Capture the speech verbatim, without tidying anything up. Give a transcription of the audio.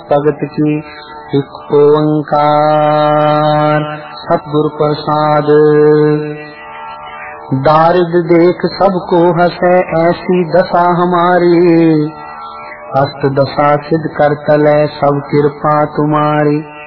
भगत की एक ओंकार सतगुर प्रसाद। दारिद देख सबको हंसे ऐसी दशा हमारी, अष्ट दशा सिद्ध कर तले सब कृपा तुम्हारी।